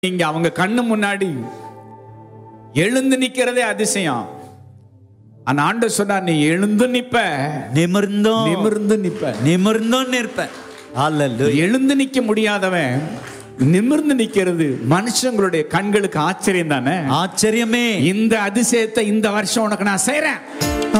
நீங்க அவங்க கண்ணு முன்னாடி எழுந்து நிக்கிறதே அதிசயம். ஆனா ஆண்டவர் சொன்னார், நீ எழுந்து நிப்ப, நிமிர்ந்து நிற்ப. ஹல்லேலூயா. எழுந்து நிக்க முடியாதவன் நிமிர்ந்து நிக்கிறது மனுஷங்களுடைய கண்களுக்கு ஆச்சரியம் தானே. ஆச்சரியமே. இந்த அதிசயத்தை இந்த வருஷம் உனக்கு நான் செய்றேன்.